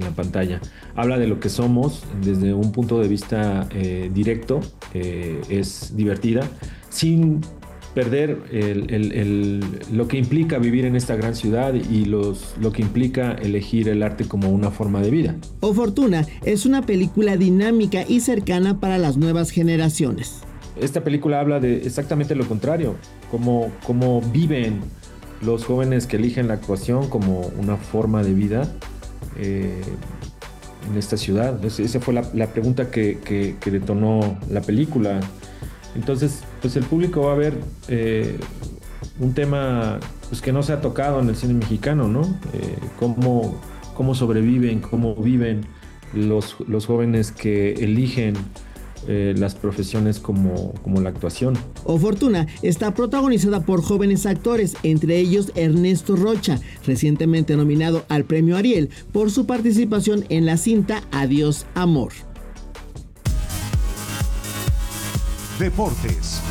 la pantalla. Habla de lo que somos desde un punto de vista directo, es divertida, sin perder lo que implica vivir en esta gran ciudad y lo que implica elegir el arte como una forma de vida. O Fortuna es una película dinámica y cercana para las nuevas generaciones. Esta película habla de exactamente lo contrario, cómo viven los jóvenes que eligen la actuación como una forma de vida en esta ciudad. Esa fue la pregunta que detonó la película. Entonces, pues el público va a ver un tema pues, que no se ha tocado en el cine mexicano, ¿no? Cómo sobreviven, cómo viven los jóvenes que eligen las profesiones como la actuación. O Fortuna está protagonizada por jóvenes actores, entre ellos Ernesto Rocha, recientemente nominado al Premio Ariel por su participación en la cinta Adiós, Amor. Deportes.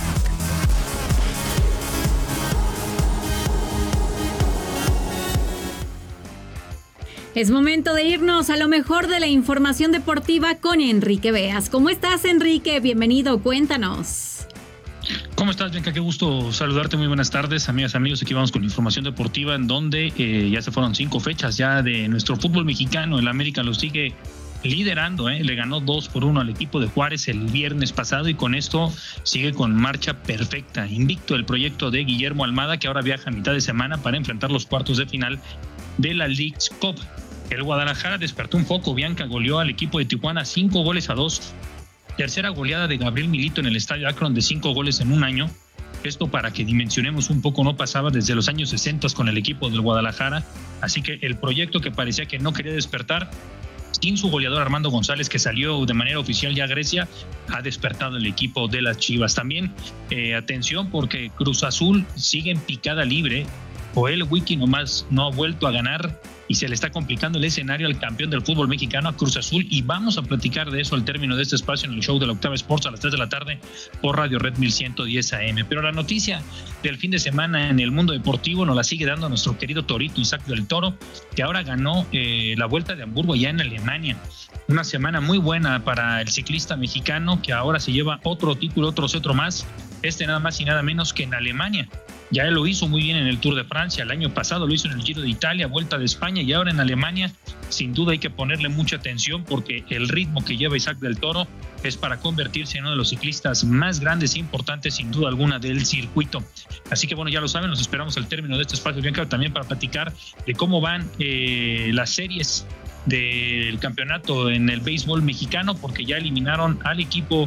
Es momento de irnos a lo mejor de la información deportiva con Enrique Beas. ¿Cómo estás, Enrique? Bienvenido, cuéntanos. ¿Cómo estás, Bianca? Qué gusto saludarte. Muy buenas tardes, amigas, amigos. Aquí vamos con información deportiva en donde ya se fueron 5 fechas ya de nuestro fútbol mexicano. El América lo sigue liderando, le ganó 2-1 al equipo de Juárez el viernes pasado y con esto sigue con marcha perfecta. Invicto el proyecto de Guillermo Almada, que ahora viaja a mitad de semana para enfrentar los cuartos de final de la Leagues Cup. El Guadalajara despertó un poco. Bianca goleó al equipo de Tijuana 5-2. Tercera goleada de Gabriel Milito en el Estadio Akron de 5 goles en un año. Esto, para que dimensionemos un poco, no pasaba desde los años 60 con el equipo del Guadalajara. Así que el proyecto que parecía que no quería despertar, sin su goleador Armando González, que salió de manera oficial ya a Grecia, ha despertado el equipo de las Chivas. También atención, porque Cruz Azul sigue en picada libre. Joel Wiki nomás no ha vuelto a ganar y se le está complicando el escenario al campeón del fútbol mexicano, a Cruz Azul, y vamos a platicar de eso al término de este espacio en el show de la Octava Sports a las 3 de la tarde por Radio Red 1110 AM. Pero la noticia del fin de semana en el mundo deportivo nos la sigue dando nuestro querido Torito Isaac del Toro, que ahora ganó la Vuelta de Hamburgo allá en Alemania. Una semana muy buena para el ciclista mexicano, que ahora se lleva otro título, otro cetro más, nada más y nada menos que en Alemania. Ya él lo hizo muy bien en el Tour de Francia, el año pasado lo hizo en el Giro de Italia, Vuelta de España, y ahora en Alemania. Sin duda hay que ponerle mucha atención porque el ritmo que lleva Isaac del Toro es para convertirse en uno de los ciclistas más grandes e importantes, sin duda alguna, del circuito. Así que bueno, ya lo saben, los esperamos al término de este espacio, Bianca, también para platicar de cómo van las series del campeonato en el béisbol mexicano, porque ya eliminaron al equipo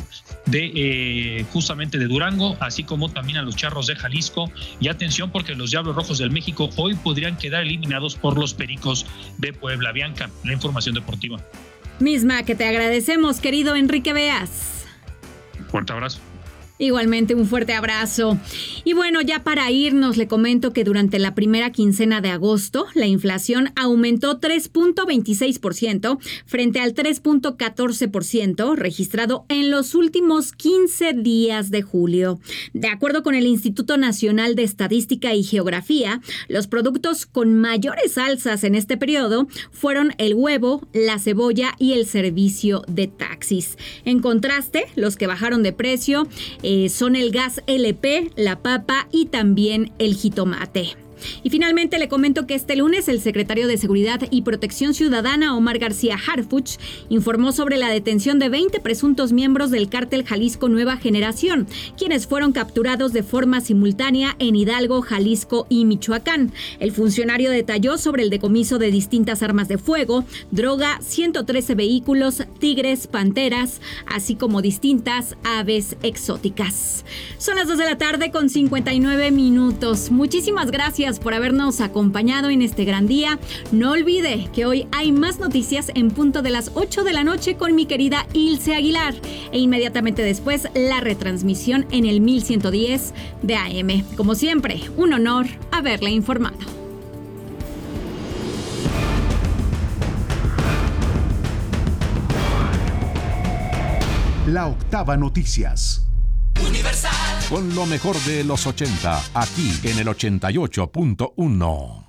de justamente de Durango, así como también a los Charros de Jalisco. Y atención, porque los Diablos Rojos del México hoy podrían quedar eliminados por los Pericos de Puebla. Bianca, la información deportiva. Misma que te agradecemos, querido Enrique Beas. Fuerte abrazo. Igualmente, un fuerte abrazo. Y bueno, ya para irnos, le comento que durante la primera quincena de agosto, la inflación aumentó 3.26% frente al 3.14% registrado en los últimos 15 días de julio. De acuerdo con el Instituto Nacional de Estadística y Geografía, los productos con mayores alzas en este periodo fueron el huevo, la cebolla y el servicio de taxis. En contraste, los que bajaron de precio son el gas LP, la papa y también el jitomate. Y finalmente le comento que este lunes el secretario de Seguridad y Protección Ciudadana, Omar García Harfuch, informó sobre la detención de 20 presuntos miembros del cártel Jalisco Nueva Generación, quienes fueron capturados de forma simultánea en Hidalgo, Jalisco y Michoacán. El funcionario detalló sobre el decomiso de distintas armas de fuego, droga, 113 vehículos, tigres, panteras, así como distintas aves exóticas. Son las 2 de la tarde con 59 minutos. Muchísimas gracias por habernos acompañado en este gran día. No olvide que hoy hay más noticias en punto de las 8 de la noche con mi querida Ilse Aguilar e inmediatamente después la retransmisión en el 1110 de AM. Como siempre, un honor haberle informado. La Octava Noticias. Universal. Con lo mejor de los 80, aquí en el 88.1.